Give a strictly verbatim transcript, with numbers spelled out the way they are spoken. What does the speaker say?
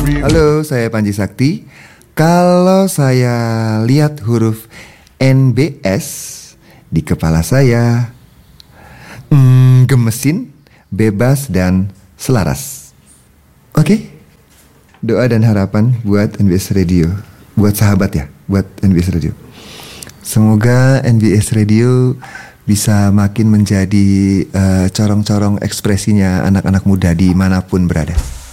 Halo, saya Panji Sakti. Kalau saya lihat huruf N B S di kepala saya, hmm, gemesin, bebas, dan selaras. Oke? Doa dan harapan buat N B S Radio, buat sahabat ya, buat N B S Radio. Semoga N B S Radio bisa makin menjadi uh, corong-corong ekspresinya anak-anak muda dimanapun berada.